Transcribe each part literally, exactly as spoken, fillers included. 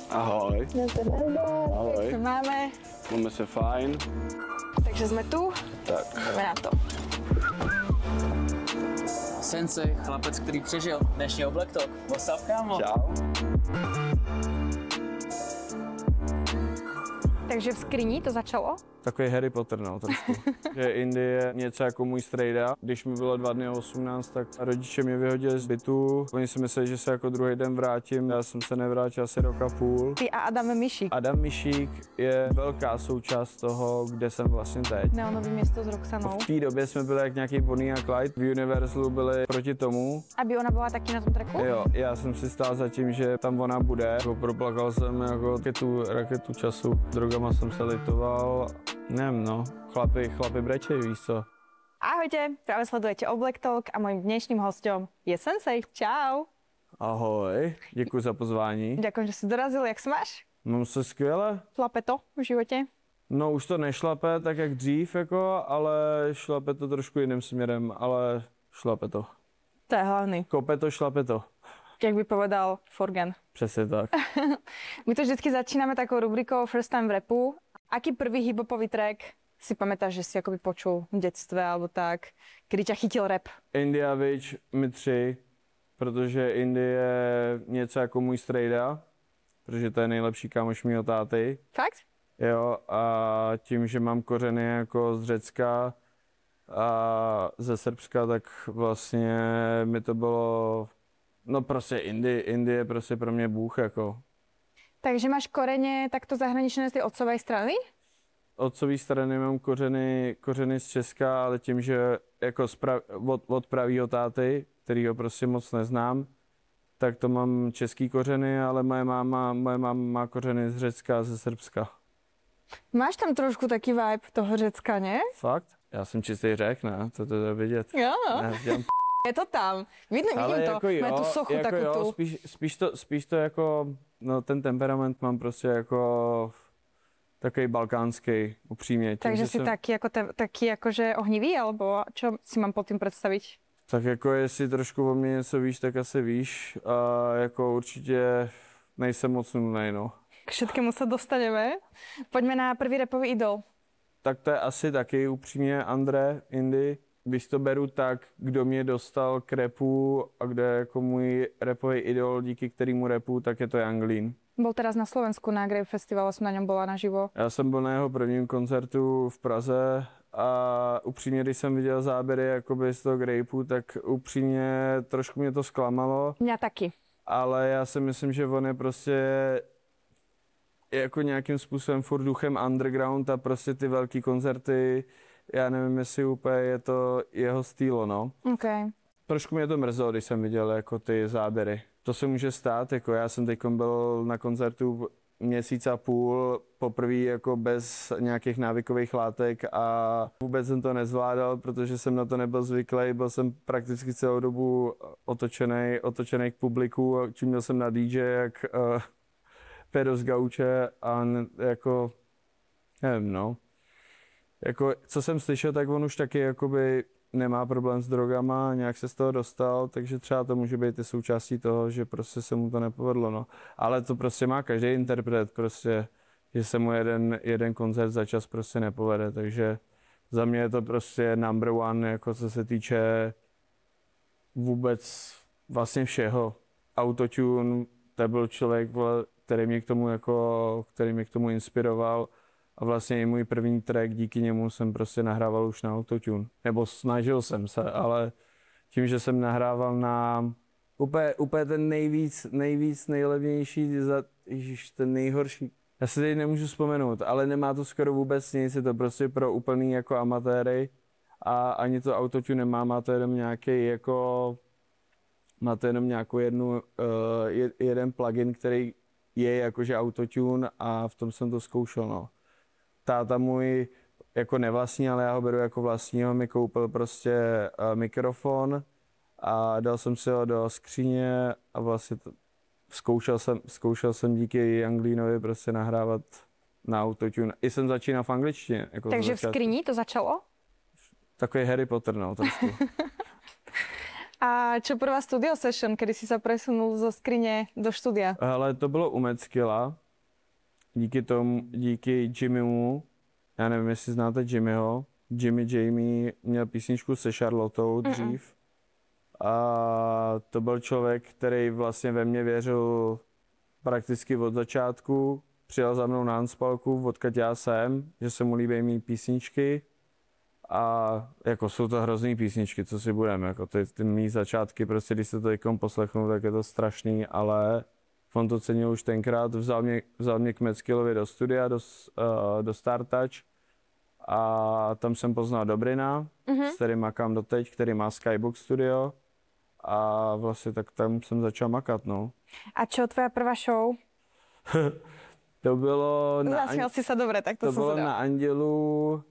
Ahoj. Ahoj. Jak se máme? Máme se fajn. Takže jsme tu. Tak. Jdeme na to. Sensei, chlapec, který přežil dnešní Black Talk. Osav, kámo. Čau. Takže v skryni to začalo? Takový Harry Potter, no, trošku. Že Indie je něco jako můj strejda. Když mi bylo dva dny osmnáct, tak rodiče mě vyhodili z bytu. Oni si mysleli, že se jako druhý den vrátím. Já jsem se nevrátil asi rok a půl. Ty a Adam Mišík. Adam Mišík je velká součást toho, kde jsem vlastně teď. Neonový město s Roxanou. V té době jsme byli jak nějaký Bonnie a Clyde. V Universalu byli proti tomu. Aby ona byla taky na tom tracku? Jo, já jsem si stál za tím, že tam ona bude. Jako proplakal jsem jako raketu, raketu času. Drogama jsem se litoval. Nevím, no. Chlapi, chlapi brečej, víš co. Ahojte, práve sledujete Black Talk a mojím dnešným hosťom je Sensei. Čau. Ahoj, děkuji za pozvání. Ďakujem, že si dorazil, jak se máš? Mám se skvěle. Šlape to v životě? No už to nešlape tak jak dřív, jako, ale šlape to trošku jiným směrem, ale šlape to. To je hlavný. Kope to, šlape to. Jak by povedal Forgan. Přesně tak. My to vždycky začínáme takou rubrikou First Time v rapu. Aký prvý hip-hopový track si pamätáš, že si akoby počul v detstve alebo tak, kdy ťa chytil rap? India Witch mi tři, protože Indie je něco jako můj strejda, protože to je nejlepší kámoš mýho táty. Fakt? Jo, a tím, že mám kořeny jako z Řecka a ze Srbska, tak vlastně mi to bylo, no prostě Indie, Indie je prostě pro mě bůh jako. Takže máš koreně takto zahraničné z té otcovej strany? Otcový strany mám kořeny, kořeny z Česka, ale tím, že jako pra, od, od pravýho táty, kterýho prostě moc neznám, tak to mám český kořeny, ale moje máma, moje máma má kořeny z Řecka a ze Srbska. Máš tam trošku taký vibe toho Řecka, ne? Fakt? Já jsem čistý Řek, ne? To to je vidět. Jo. Ne, dělám... Je to tam. Vidím, ale vidím jako to. jo, Má tu sochu jako takú jo, tu. spíš, spíš, to, spíš to jako, no ten temperament mám prostě jako takový balkánský, upřímně. Tím, Takže si jsem, taký, jako te, taký jakože ohnivý, alebo čo si mám pod tým představit? Tak jako jestli trošku o mě něco víš, tak asi víš. A jako určitě nejsem moc nudnej, no. K všetkému se dostaneme. Pojďme na prvý rapový idol. Tak to je asi taky upřímně Andre Indy. Když to beru tak, kdo mě dostal k rapu a kde je jako můj rapový idol, díky kterému rapu, tak je to Young Lean. Bol teraz na Slovensku na Grape Festivalu, jsem na něm byla naživo. Já jsem byl na jeho prvním koncertu v Praze a upřímně, když jsem viděl záběry jakoby z toho Grapeu, tak upřímně trošku mě to zklamalo. Mňa taky. Ale já si myslím, že on je prostě je jako nějakým způsobem furt duchem underground a prostě ty velký koncerty, já nevím, jestli úplně je to jeho styl, no. Okay. Trošku mě to mrzelo, když jsem viděl jako ty záběry. To se může stát, jako já jsem teď byl na koncertu měsíc a půl, poprvé jako bez nějakých návykových látek a vůbec jsem to nezvládal, protože jsem na to nebyl zvyklý, byl jsem prakticky celou dobu otočený, otočený k publiku, čuměl jsem na dý džej jak uh, pedo z gauče a ne, jako, nevím no, jako co jsem slyšel, tak on už taky jakoby nemá problém s drogama, nějak se z toho dostal, takže třeba to může být i součástí toho, že prostě se mu to nepovedlo, no. Ale to prostě má každý interpret, prostě, že se mu jeden, jeden koncert za čas prostě nepovede, takže za mě je to prostě number one, jako co se týče vůbec vlastně všeho. Autotune, to byl člověk, který mě k tomu jako, který mě k tomu inspiroval. A vlastně i můj první track, díky němu jsem prostě nahrával už na autotune. Nebo snažil jsem se, ale tím, že jsem nahrával na úplně, úplně ten nejvíc, nejvíc nejlevnější, za, ježiš, ten nejhorší. Já si teď nemůžu vzpomenout, ale nemá to skoro vůbec nic, je to prostě pro úplný jako amatéry. A ani to autotune nemá, má to jenom nějaký jako, má to jenom nějakou jednu, uh, jeden plugin, který je jakože autotune a v tom jsem to zkoušel, no. Táta můj, jako nevlastní, ale já ho beru jako vlastního, mi koupil prostě uh, mikrofon a dal jsem si ho do skříně a vlastně to, zkoušel, jsem, zkoušel jsem díky Young Leanovi prostě nahrávat na autotune. I jsem začínal v angličtině. Jako Takže v skříni to začalo? Takový Harry Potter, no, trošku. A čo prvá studio session, kedy si sa presunul zo skrine do štúdia? Ale to bylo u Metzkilla. Díky tomu, díky Jimmymu, já nevím, jestli znáte Jimmyho. Jimmy Jamie měl písničku se Charlottou dřív. Mm-mm. A to byl člověk, který vlastně ve mně věřil prakticky od začátku. Přijel za mnou na Hanspalku, odkud já jsem, že se mu líbí mý písničky. A jako jsou to hrozný písničky, co si budeme, jako ty, ty mý začátky, prostě když se to teďkom poslechnu, tak je to strašný, ale on to cenil už tenkrát, vzal mě, vzal mě k Metzkillovi do studia, do, uh, do StarTouch a tam jsem poznal Dobrina, mm-hmm. s kterým makám doteď, který má Skybox studio a vlastně tak tam jsem začal makat, no. A čo tvoja prvá show? To bylo na, Zasměl si se dobré, tak to, to bylo na Andělu,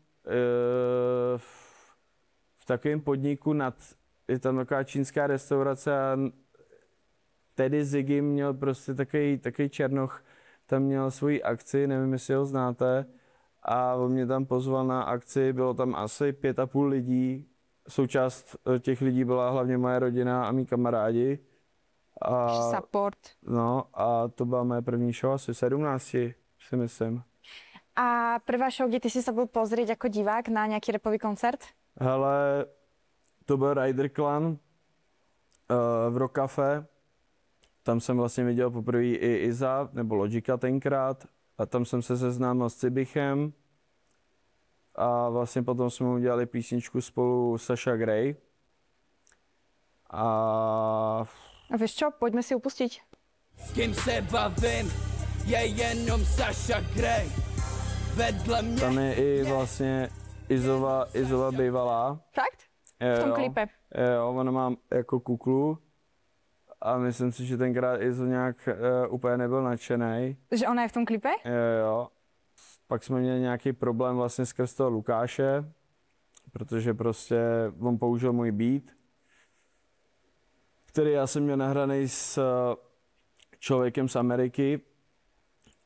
v takovém podniku nad, je tam taková čínská restaurace a Teddy Ziggy měl prostě takový, takový černoch, tam měl svoji akci, nevím, jestli ho znáte, a on mě tam pozval na akci, bylo tam asi pět a půl lidí, součást těch lidí byla hlavně moje rodina a mý kamarádi. A, support. No a to byla moje první show, asi sedmnácti, si myslím. A prvá show, kde ty si sa bol pozrieť ako divák na nejaký rapový koncert? Hele, to byl Rider Clan uh, v Rock Cafe. Tam jsem vlastně viděl poprvé i Iza, nebo Logika tenkrát. A tam jsem se seznámil s Cibichem. A vlastně potom jsme udělali písničku spolu Sasha Grey. A... A vieš čo, poďme si ju pustiť. S kým se bavím, je jenom Sasha Grey. Vedle mě. Tam je i vlastně Izova, Izova bývalá. Fakt? V tom jo, klipe. Jo, ona má jako kuklu a myslím si, že tenkrát Izo nějak uh, úplně nebyl nadšenej. Že ona je v tom klipe? Jo, jo. Pak jsme měli nějaký problém vlastně skrz toho Lukáše, protože prostě on použil můj beat, který já jsem měl nahraný s člověkem z Ameriky